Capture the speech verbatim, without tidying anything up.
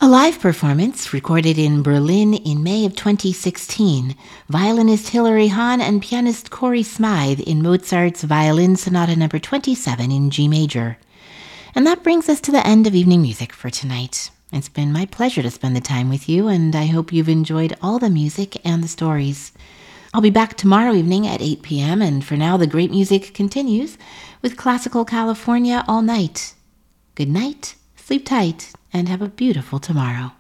A live performance recorded in Berlin in May of twenty sixteen, violinist Hilary Hahn and pianist Corey Smythe in Mozart's Violin Sonata number twenty-seven in G major. And that brings us to the end of evening music for tonight. It's been my pleasure to spend the time with you, and I hope you've enjoyed all the music and the stories. I'll be back tomorrow evening at eight p.m., and for now the great music continues with Classical California all night. Good night, sleep tight, and have a beautiful tomorrow.